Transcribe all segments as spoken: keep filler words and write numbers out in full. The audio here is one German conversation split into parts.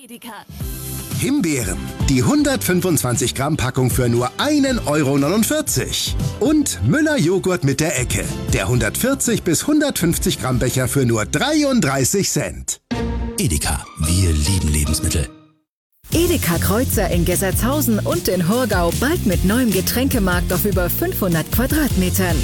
Edeka. Himbeeren, die hundertfünfundzwanzig Gramm Packung für nur einen Euro neunundvierzig. Und Müller Joghurt mit der Ecke, der hundertvierzig bis hundertfünfzig Gramm Becher für nur dreiunddreißig Cent. Edeka, wir lieben Lebensmittel. Edeka Kreuzer in Gessertshausen und in Hurgau, bald mit neuem Getränkemarkt auf über fünfhundert Quadratmetern.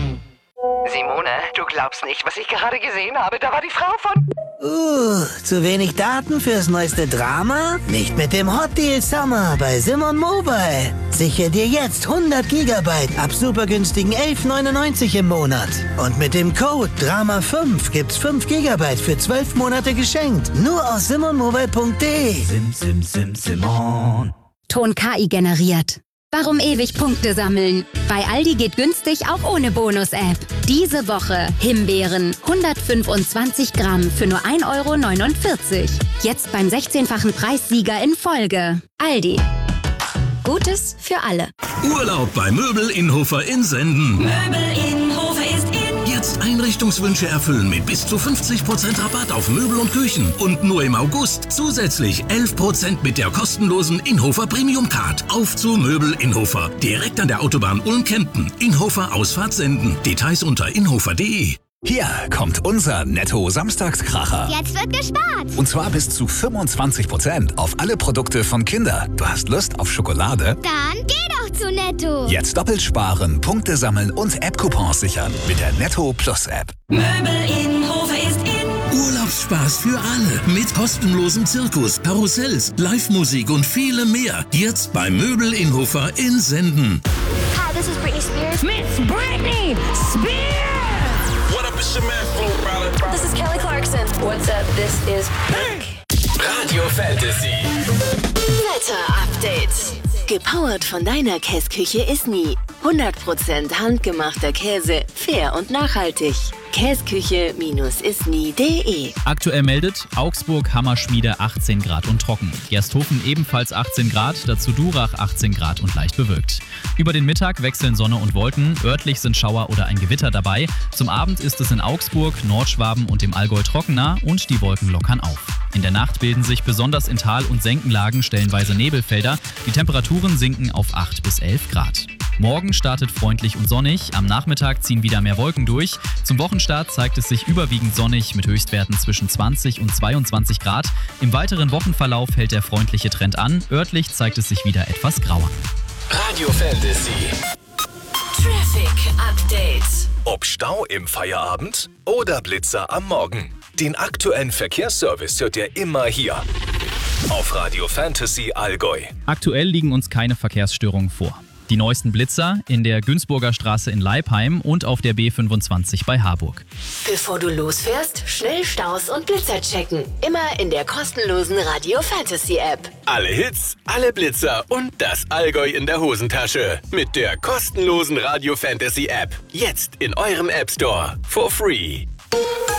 Simone, du glaubst nicht, was ich gerade gesehen habe. Da war die Frau von... Uh, zu wenig Daten fürs neueste Drama? Nicht mit dem Hot Deal Summer bei Simon Mobile. Sichere dir jetzt hundert Gigabyte ab super günstigen elf neunundneunzig im Monat. Und mit dem Code Drama fünf gibt's fünf Gigabyte für zwölf Monate geschenkt. Nur auf simonmobile punkt de. Sim, sim, sim, Simon. Ton K I generiert. Warum ewig Punkte sammeln? Bei Aldi geht günstig auch ohne Bonus-App. Diese Woche Himbeeren, hundertfünfundzwanzig Gramm für nur ein Euro neunundvierzig. Jetzt beim sechzehnfachen Preissieger in Folge. Aldi. Gutes für alle. Urlaub bei Möbel Innhofer in Senden. Möbel Innhofer ist in. Jetzt Einrichtungswünsche erfüllen mit bis zu fünfzig Prozent Rabatt auf Möbel und Küchen. Und nur im August zusätzlich elf Prozent mit der kostenlosen Innhofer Premium Card. Auf zu Möbel Innhofer. Direkt an der Autobahn Ulm-Kempten. Innhofer Ausfahrt Senden. Details unter innhofer punkt de. Hier kommt unser Netto-Samstagskracher. Jetzt wird gespart. Und zwar bis zu fünfundzwanzig Prozent auf alle Produkte von Kinder. Du hast Lust auf Schokolade? Dann geh doch zu Netto. Jetzt doppelt sparen, Punkte sammeln und App-Coupons sichern mit der Netto Plus App. Möbel Innhofer ist in. Urlaubsspaß für alle mit kostenlosem Zirkus, Karussells, Live-Musik und viele mehr. Jetzt bei Möbel Innhofer in Senden. Hi, this is Britney Spears. Miss Britney Spears. What up, it's your man, Flo Rida. This is Kelly Clarkson. What's up? This is Pink. Radio Fantasy. Wetter-Update. Gepowert von deiner Käsküche ist nie. hundert Prozent handgemachter Käse, fair und nachhaltig. Käsküche isni punkt de. Aktuell meldet Augsburg Hammerschmiede achtzehn Grad und trocken. Gersthofen ebenfalls achtzehn Grad, dazu Durach achtzehn Grad und leicht bewölkt. Über den Mittag wechseln Sonne und Wolken, örtlich sind Schauer oder ein Gewitter dabei. Zum Abend ist es in Augsburg, Nordschwaben und dem Allgäu trockener und die Wolken lockern auf. In der Nacht bilden sich besonders in Tal- und Senkenlagen stellenweise Nebelfelder. Die Temperaturen sinken auf acht bis elf Grad. Morgen startet freundlich und sonnig, am Nachmittag ziehen wieder mehr Wolken durch. Zum Wochenstart zeigt es sich überwiegend sonnig mit Höchstwerten zwischen zwanzig und zweiundzwanzig Grad. Im weiteren Wochenverlauf hält der freundliche Trend an, örtlich zeigt es sich wieder etwas grauer. Radio Fantasy. Traffic Update. Ob Stau im Feierabend oder Blitzer am Morgen. Den aktuellen Verkehrsservice hört ihr immer hier auf Radio Fantasy Allgäu. Aktuell liegen uns keine Verkehrsstörungen vor. Die neuesten Blitzer in der Günzburger Straße in Leipheim und auf der B fünfundzwanzig bei Harburg. Bevor du losfährst, schnell Staus und Blitzer checken. Immer in der kostenlosen Radio Fantasy App. Alle Hits, alle Blitzer und das Allgäu in der Hosentasche. Mit der kostenlosen Radio Fantasy App. Jetzt in eurem App Store. For free.